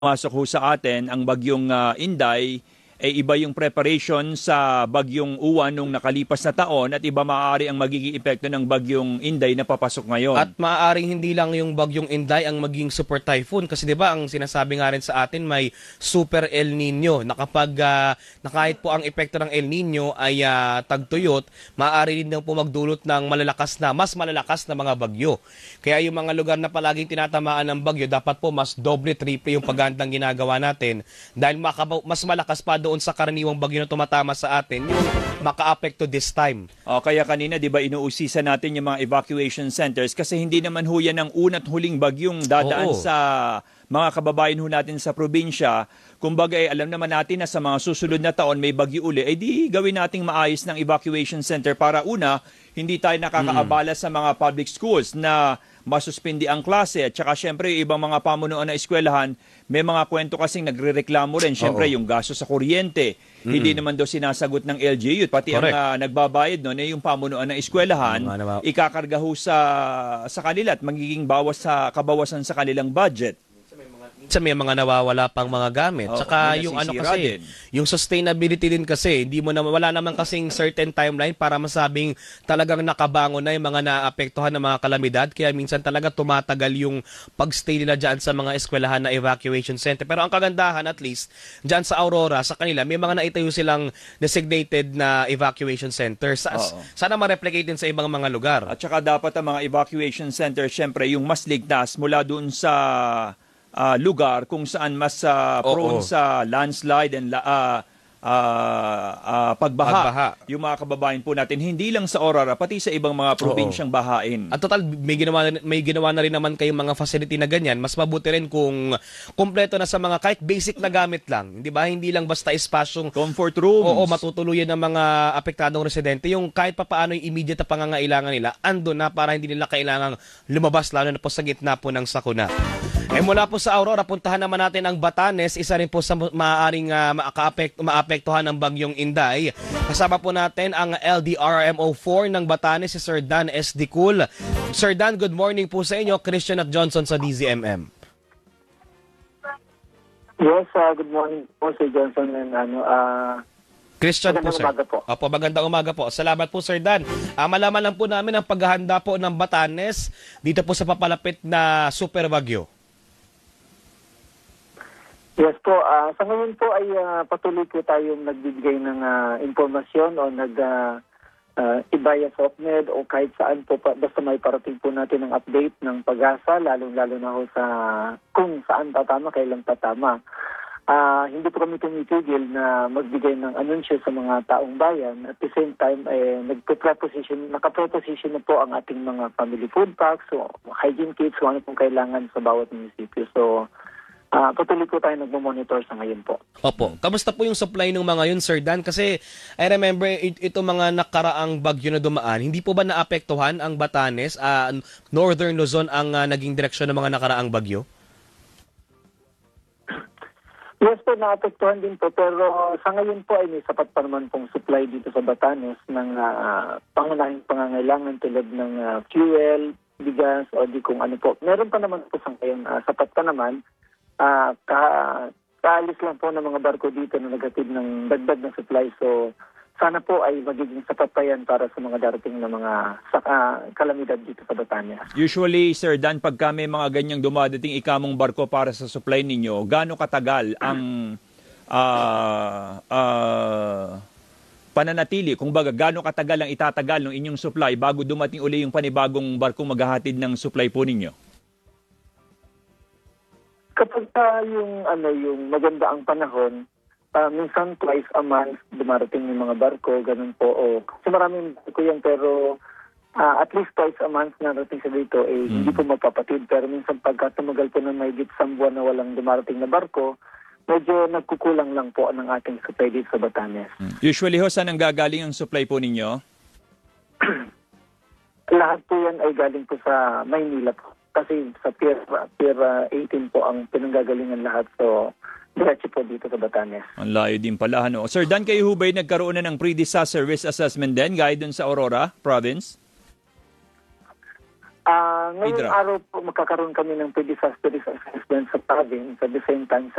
pumasok ho sa atin ang bagyong Inday, iba yung preparation sa bagyong Uwan nung nakalipas na taon at iba maaari ang magiging epekto ng bagyong Inday na papasok ngayon. At maaaring hindi lang yung bagyong Inday ang maging super typhoon kasi 'di ba ang sinasabi nga rin sa atin may super El Nino na kapag na kahit po ang epekto ng El Nino ay tagtuyot, maaari rin daw po magdulot ng mas malalakas na mga bagyo. Kaya yung mga lugar na palaging tinatamaan ng bagyo, dapat po mas doble, triple yung paghandang ginagawa natin dahil mas malakas pa doon sa karaniwang bagyo na tumatama sa atin yung maka-apekto this time. Kaya kanina 'di ba inuusisa natin yung mga evacuation centers kasi hindi naman ho yan ang una't huling bagyong dadaan sa mga kababayan ho natin sa probinsya. Kumbaga alam naman natin na sa mga susunod na taon may bagyo uli, di gawin nating maayos ng evacuation center para una, hindi tayo nakakaabala sa mga public schools na masuspindi ang klase at saka syempre yung ibang mga pamunuan na eskwelahan, may mga kwento kasing nagrereklamo rin. Syempre yung gasto sa kuryente, hindi naman daw sinasagot ng LGU. Pati ang nagbabayad noon yung pamunuan ng eskwelahan, ikakarga ho sa kanila at magiging kabawasan sa kanilang budget. May mga nawawala pang mga gamit. Tsaka yung kasi, yung sustainability din kasi, wala naman kasing certain timeline para masabing talagang nakabangon na yung mga naapektuhan ng mga kalamidad. Kaya minsan talaga tumatagal yung pagstay nila dyan sa mga eskwelahan na evacuation center. Pero ang kagandahan at least, dyan sa Aurora, sa kanila, may mga naitayo silang designated na evacuation center. Sana ma-replicate din sa ibang mga lugar. At saka dapat ang mga evacuation center, syempre yung mas ligtas mula doon sa lugar kung saan mas prone sa landslide and pagbaha. Yung mga kababayan po natin, hindi lang sa Aurora, pati sa ibang mga probinsyang bahain. At total, may ginawa na rin naman kayong mga facility na ganyan. Mas mabuti rin kung kumpleto na sa mga kahit basic na gamit lang. Di ba? Hindi lang basta espasyong comfort rooms. Matutuluyan ng mga apektadong residente. Yung kahit papaano yung immediate na pangangailangan nila, ando na para hindi nila kailangang lumabas, lalo na po sa gitna po ng sakuna. Mula po sa Aurora, puntahan naman natin ang Batanes. Isa rin po sa maaaring maapektuhan ng bagyong Inday. Kasama po natin ang LDRMO4 ng Batanes, si Sir Dan S. Dicul. Sir Dan, good morning po sa inyo. Christian at Johnson sa DZMM. Yes, good morning po Sir Johnson and Christian po, sir. Umaga po. Opo, magandang umaga po. Salamat po, Sir Dan. Malaman lang po namin ang paghahanda po ng Batanes dito po sa papalapit na super bagyo. Yes po, sa ngayon po ay patuloy po tayong nagbibigay ng impormasyon o ibaya sa OPNED o kahit saan po, basta may parating po natin ng update ng pag-asa, lalo na ho sa kung saan tatama, kailan tatama. Hindi po kami tumitigil na magbigay ng anunsyo sa mga taong bayan. At the same time, nakapreposition na po ang ating mga family food packs, so hygiene kits, kung ano pong kailangan sa bawat munisipyo. So, patuloy po tayo nagmo-monitor sa ngayon po. Opo. Kamusta po yung supply ng mga yun, Sir Dan? Kasi I remember itong mga nakaraang bagyo na dumaan, hindi po ba naapektuhan ang Batanes? Northern Luzon ang naging direksyon ng mga nakaraang bagyo? Yes po, naapektuhan din po. Pero sa ngayon po ay may sapat pa naman pong supply dito sa Batanes ng pangunahing pangangailangan tulad ng fuel, bigas, o di kung ano po. Meron pa naman po sa ngayon, sapat pa naman. Kaalis lang po ng mga barko dito na naghatid ng dagdag ng supply. So, sana po ay magiging sapat pa yan para sa mga darating na mga kalamidad dito sa Batanes. Usually, Sir Dan, pagka may mga ganyang dumadating ikamong barko para sa supply ninyo, gaano katagal ang pananatili? Kung baga, gaano katagal ang itatagal ng inyong supply bago dumating uli yung panibagong barkong maghahatid ng supply po ninyo? Kapag yung maganda ang panahon, minsan twice a month dumarating yung mga barko, ganun po. Kasi maraming barko yan, pero at least twice a month na narating sa dito, hindi po magpapatid. Pero minsan pagka tumagal po ng may isang buwan na walang dumarating na barko, medyo nagkukulang lang po ng ating supply dito sa Batanes. Usually ho, saan ang gagaling ang supply po ninyo? Lahat po yan ay galing po sa Maynila po. Kasi sa Pier 18 po ang pinanggagalingan lahat. So, diretso po dito sa Batanes. Ang layo din pala. Sir Dan, kayo ho ba'y nagkaroon na ng pre-disaster risk assessment din gaya dun sa Aurora Province? Ngayong Idra. araw po magkakaroon kami ng pre-disaster risk assessment sa province at the same time sa